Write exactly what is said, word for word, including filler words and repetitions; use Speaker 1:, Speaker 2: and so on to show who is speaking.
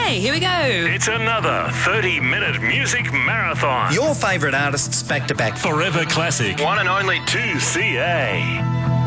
Speaker 1: Okay, here we go.
Speaker 2: It's another thirty-minute music marathon.
Speaker 3: Your favourite artists back to back.
Speaker 2: Forever Classic. One and only two C A.